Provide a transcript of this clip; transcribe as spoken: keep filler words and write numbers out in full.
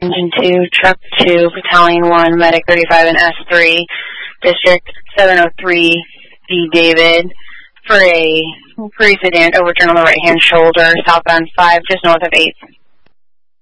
Engine two, Truck two, Battalion one, Medic thirty-five and S three, District seven oh three, D. David, for a brief event overturn on the right-hand shoulder, southbound five, just north of eighth.